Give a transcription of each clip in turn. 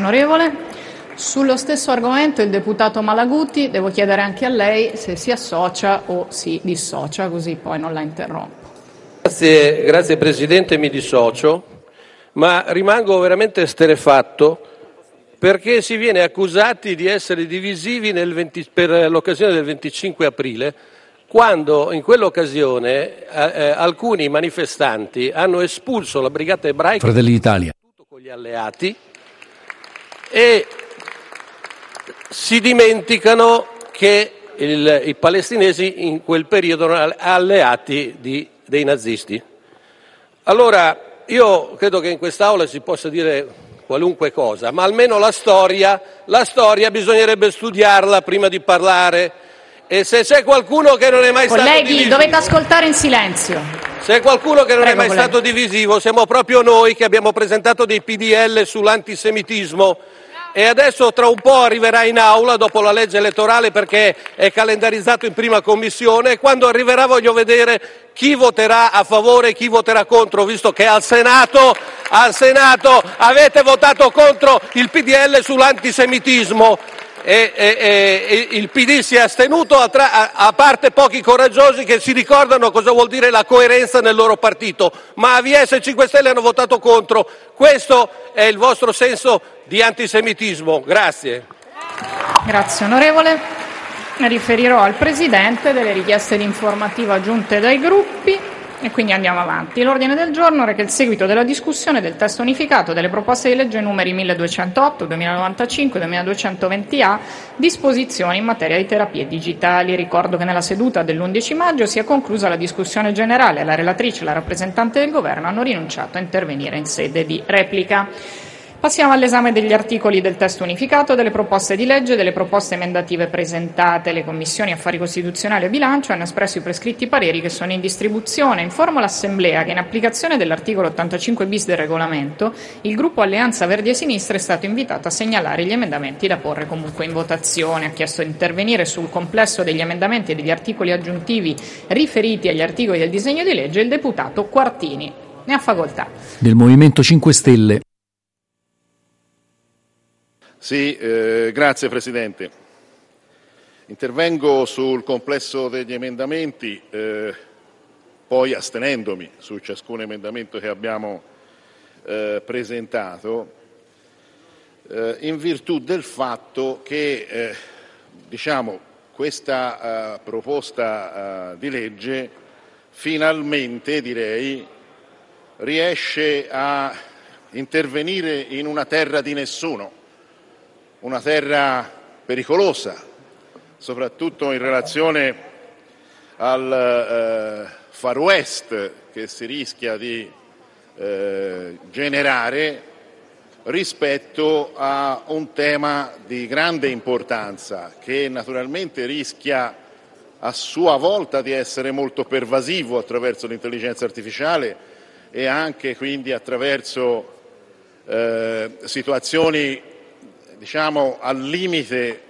onorevole. Sullo stesso argomento il deputato Malaguti, devo chiedere anche a lei se si associa o si dissocia, così poi non la interrompo. Grazie Presidente, mi dissocio, ma rimango veramente esterrefatto perché si viene accusati di essere divisivi per l'occasione del 25 aprile, quando in quell'occasione alcuni manifestanti hanno espulso la brigata ebraica Fratelli d'Italia con gli alleati e si dimenticano che i palestinesi in quel periodo erano alleati dei nazisti. Allora, io credo che in quest'Aula si possa dire qualunque cosa, ma almeno la storia bisognerebbe studiarla prima di parlare. E se c'è qualcuno che non è mai stato divisivo... Colleghi, dovete ascoltare in silenzio. Se è qualcuno che non Prego, è mai stato divisivo, siamo proprio noi che abbiamo presentato dei PDL sull'antisemitismo. E adesso tra un po' arriverà in aula dopo la legge elettorale perché è calendarizzato in prima commissione e quando arriverà voglio vedere chi voterà a favore e chi voterà contro, visto che al Senato avete votato contro il PDL sull'antisemitismo e il PD si è astenuto, a parte pochi coraggiosi che si ricordano cosa vuol dire la coerenza nel loro partito, ma AVS e 5 Stelle hanno votato contro. Questo è il vostro senso di antisemitismo. Grazie. Grazie onorevole. Riferirò al Presidente delle richieste di informativa giunte dai gruppi e quindi andiamo avanti. L'ordine del giorno reca il seguito della discussione del testo unificato delle proposte di legge numeri 1208, 2095 e 2220A, disposizioni in materia di terapie digitali. Ricordo che nella seduta dell'11 maggio si è conclusa la discussione generale. La relatrice e la rappresentante del Governo hanno rinunciato a intervenire in sede di replica. Passiamo all'esame degli articoli del testo unificato, delle proposte di legge e delle proposte emendative presentate. Le Commissioni Affari Costituzionali e Bilancio hanno espresso i prescritti pareri che sono in distribuzione. Informo l'Assemblea che in applicazione dell'articolo 85 bis del regolamento, il gruppo Alleanza Verdi e Sinistra è stato invitato a segnalare gli emendamenti da porre comunque in votazione. Ha chiesto di intervenire sul complesso degli emendamenti e degli articoli aggiuntivi riferiti agli articoli del disegno di legge il deputato Quartini. Ne ha facoltà. del Movimento 5 Stelle. Sì, grazie Presidente. Intervengo sul complesso degli emendamenti, poi astenendomi su ciascun emendamento che abbiamo presentato, in virtù del fatto che questa proposta di legge finalmente, direi, riesce a intervenire in una terra di nessuno. Una terra pericolosa, soprattutto in relazione al Far West che si rischia di generare rispetto a un tema di grande importanza che naturalmente rischia a sua volta di essere molto pervasivo attraverso l'intelligenza artificiale e anche quindi attraverso situazioni al limite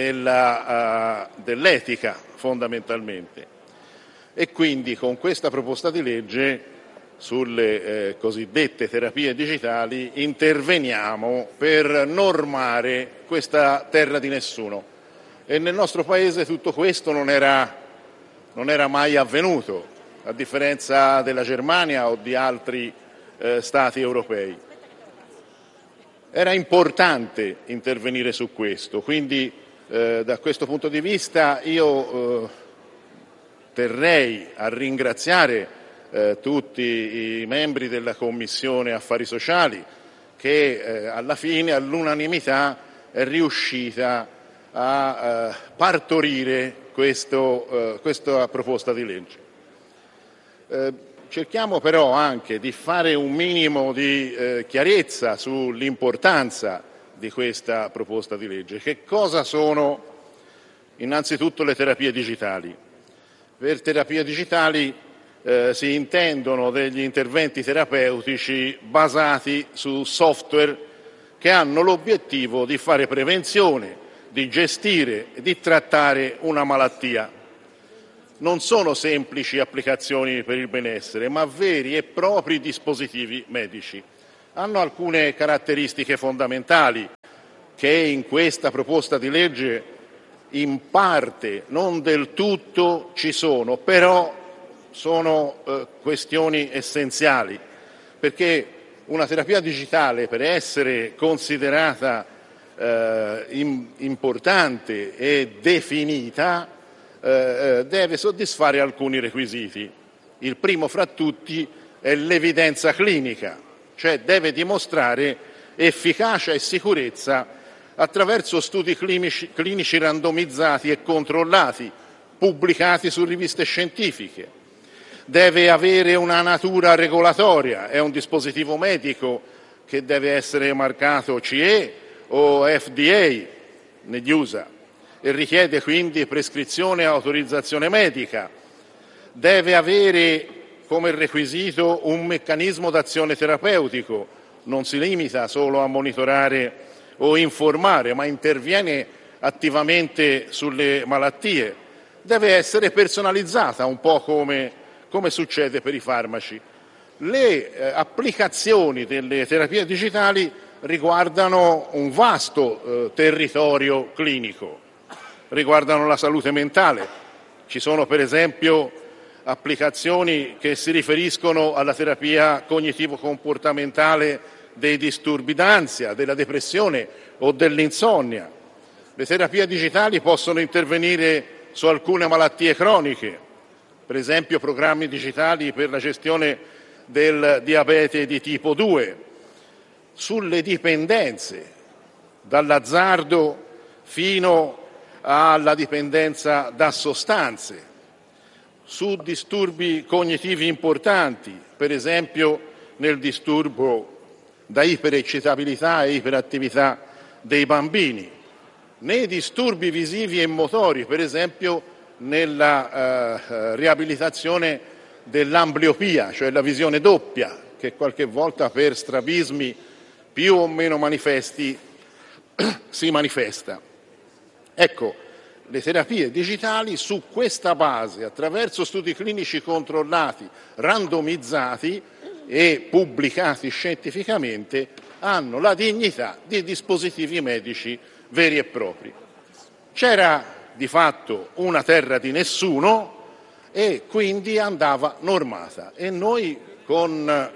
dell'etica fondamentalmente. E quindi con questa proposta di legge sulle cosiddette terapie digitali interveniamo per normare questa terra di nessuno. E nel nostro Paese tutto questo non era mai avvenuto, a differenza della Germania o di altri Stati europei. Era importante intervenire su questo, quindi da questo punto di vista io terrei a ringraziare tutti i membri della Commissione Affari Sociali che alla fine all'unanimità è riuscita a partorire questa proposta di legge. Cerchiamo però anche di fare un minimo di chiarezza sull'importanza di questa proposta di legge. Che cosa sono innanzitutto le terapie digitali? Per terapie digitali si intendono degli interventi terapeutici basati su software che hanno l'obiettivo di fare prevenzione, di gestire e di trattare una malattia. Non sono semplici applicazioni per il benessere, ma veri e propri dispositivi medici. Hanno alcune caratteristiche fondamentali, che in questa proposta di legge in parte, non del tutto, ci sono, però sono questioni essenziali, perché una terapia digitale, per essere considerata importante e definita, deve soddisfare alcuni requisiti. Il primo fra tutti è l'evidenza clinica, cioè deve dimostrare efficacia e sicurezza attraverso studi clinici randomizzati e controllati, pubblicati su riviste scientifiche. Deve avere una natura regolatoria, è un dispositivo medico che deve essere marcato CE o FDA negli USA e richiede quindi prescrizione e autorizzazione medica. Deve avere come requisito un meccanismo d'azione terapeutico, non si limita solo a monitorare o informare, ma interviene attivamente sulle malattie. Deve essere personalizzata, un po' come succede per i farmaci. Le applicazioni delle terapie digitali riguardano un vasto territorio clinico, riguardano la salute mentale. Ci sono per esempio applicazioni che si riferiscono alla terapia cognitivo-comportamentale dei disturbi d'ansia, della depressione o dell'insonnia. Le terapie digitali possono intervenire su alcune malattie croniche, per esempio programmi digitali per la gestione del diabete di tipo 2, sulle dipendenze, dall'azzardo fino alla dipendenza da sostanze, su disturbi cognitivi importanti, per esempio nel disturbo da ipereccitabilità e iperattività dei bambini, nei disturbi visivi e motori, per esempio nella riabilitazione dell'ambliopia, cioè la visione doppia, che qualche volta per strabismi più o meno manifesti si manifesta. Ecco, le terapie digitali su questa base, attraverso studi clinici controllati, randomizzati e pubblicati scientificamente, hanno la dignità di dispositivi medici veri e propri. C'era di fatto una terra di nessuno e quindi andava normata e noi con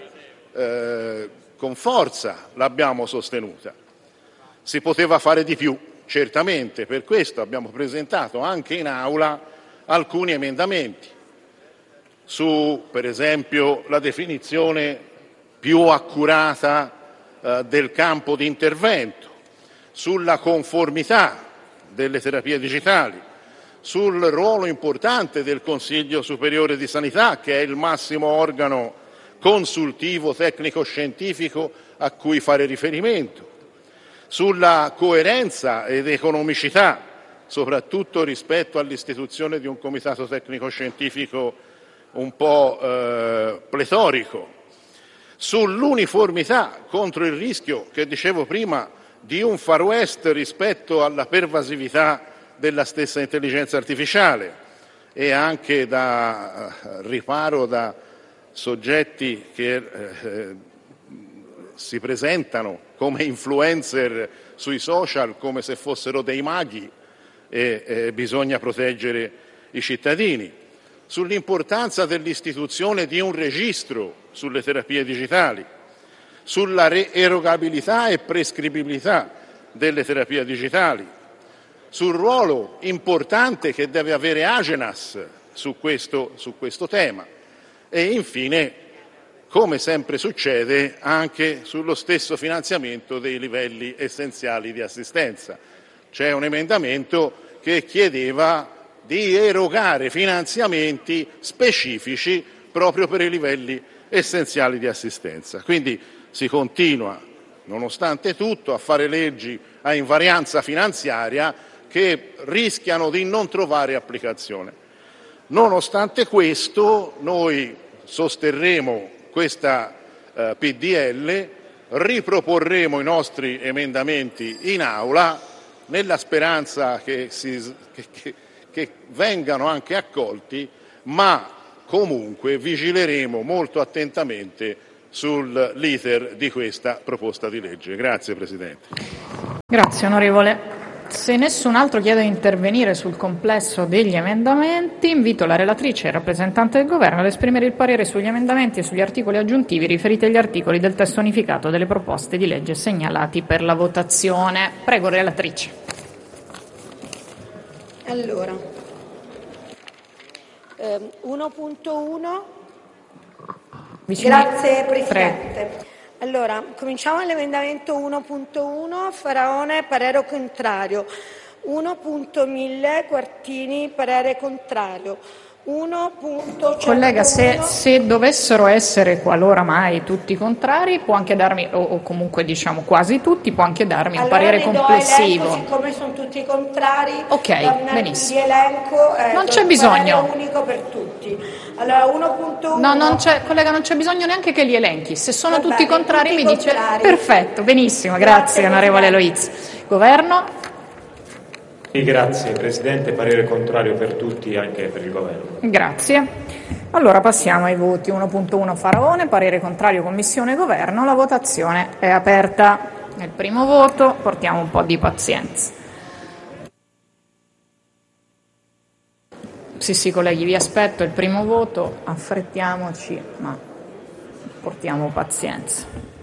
forza l'abbiamo sostenuta. Si poteva fare di più, certamente, per questo abbiamo presentato anche in aula alcuni emendamenti su, per esempio, la definizione più accurata del campo di intervento, sulla conformità delle terapie digitali, sul ruolo importante del Consiglio Superiore di Sanità, che è il massimo organo consultivo tecnico-scientifico a cui fare riferimento, sulla coerenza ed economicità, soprattutto rispetto all'istituzione di un comitato tecnico-scientifico un po' pletorico, sull'uniformità contro il rischio, che dicevo prima, di un Far West rispetto alla pervasività della stessa intelligenza artificiale e anche da riparo da soggetti che si presentano come influencer sui social come se fossero dei maghi e bisogna proteggere i cittadini, sull'importanza dell'istituzione di un registro sulle terapie digitali, sulla erogabilità e prescrivibilità delle terapie digitali, sul ruolo importante che deve avere Agenas su questo tema e infine, come sempre succede, anche sullo stesso finanziamento dei livelli essenziali di assistenza. C'è un emendamento che chiedeva di erogare finanziamenti specifici proprio per i livelli essenziali di assistenza. Quindi si continua, nonostante tutto, a fare leggi a invarianza finanziaria che rischiano di non trovare applicazione. Nonostante questo, noi sosterremo questa PDL, riproporremo i nostri emendamenti in aula nella speranza che vengano anche accolti, ma comunque vigileremo molto attentamente sull'iter di questa proposta di legge. Grazie Presidente. Grazie onorevole. Se nessun altro chiede di intervenire sul complesso degli emendamenti, invito la relatrice e il rappresentante del Governo ad esprimere il parere sugli emendamenti e sugli articoli aggiuntivi riferiti agli articoli del testo unificato delle proposte di legge segnalati per la votazione. Prego, relatrice. Allora, 1.1. Grazie Presidente. Prego. Allora, cominciamo all'emendamento 1.1, Faraone, parere contrario. 1.1000, Quartini, parere contrario. 1.101. Collega, se dovessero essere, qualora mai, tutti contrari, può anche darmi, o comunque diciamo quasi tutti, può anche darmi un parere complessivo. Elenco, siccome sono tutti contrari, Ok, benissimo. elenco, Non c'è bisogno. parere unico per tutti. Allora, 1.1. No, collega, non c'è bisogno neanche che li elenchi. Se sono Va tutti bene, contrari tutti mi dice contrari. perfetto, benissimo, grazie Grazie, onorevole Presidente. Loiz. Governo? Sì, grazie Presidente, parere contrario per tutti, anche per il Governo. Grazie. Allora passiamo ai voti. 1.1 Faraone, parere contrario Commissione Governo, la votazione è aperta. Nel primo voto portiamo un po' di pazienza. Sì, colleghi, vi aspetto il primo voto, affrettiamoci, ma portiamo pazienza.